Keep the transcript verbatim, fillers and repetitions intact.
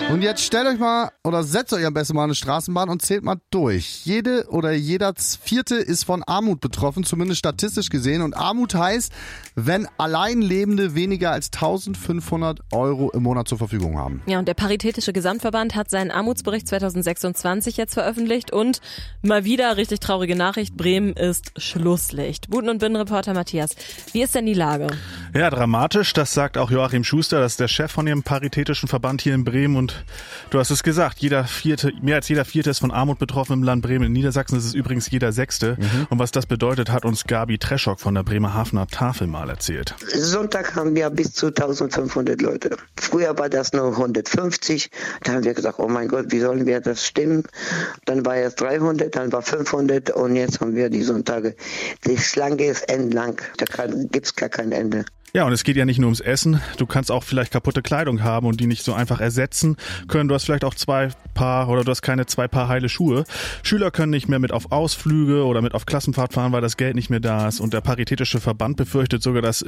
Und jetzt stellt euch mal oder setzt euch am besten mal eine Straßenbahn und zählt mal durch. Jede oder jeder Vierte ist von Armut betroffen, zumindest statistisch gesehen. Und Armut heißt, wenn Alleinlebende weniger als eintausendfünfhundert Euro im Monat zur Verfügung haben. Ja, und der Paritätische Gesamtverband hat seinen Armutsbericht zweitausendsechsundzwanzig jetzt veröffentlicht und mal wieder richtig traurige Nachricht, Bremen ist Schlusslicht. Buten- und Binnenreporter Matthias, wie ist denn die Lage? Ja, dramatisch, das sagt auch Joachim Schuster, das ist der Chef von dem Paritätischen Verband hier in Bremen und du hast es gesagt, jeder Vierte, mehr als jeder Vierte ist von Armut betroffen im Land Bremen. In Niedersachsen ist es übrigens jeder Sechste. Mhm. Und was das bedeutet, hat uns Gabi Treschock von der Bremerhavener Tafel mal erzählt. Sonntag haben wir bis zu eintausendfünfhundert Leute. Früher war das nur hundertfünfzig. Da haben wir gesagt, oh mein Gott, wie sollen wir das stimmen? Dann war es dreihundert, dann war fünfhundert und jetzt haben wir die Sonntage. Die Schlange ist endlang. Da gibt es gar kein Ende. Ja, und es geht ja nicht nur ums Essen. Du kannst auch vielleicht kaputte Kleidung haben und die nicht so einfach ersetzen können. Du hast vielleicht auch zwei Paar oder du hast keine zwei Paar heile Schuhe. Schüler können nicht mehr mit auf Ausflüge oder mit auf Klassenfahrt fahren, weil das Geld nicht mehr da ist. Und der Paritätische Verband befürchtet sogar, dass